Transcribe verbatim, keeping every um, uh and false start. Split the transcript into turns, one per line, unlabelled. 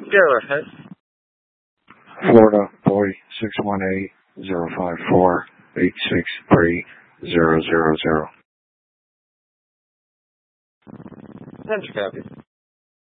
Go ahead.
Florida boy six one eight zero five four eight six three zero zero zero.
Enter copy.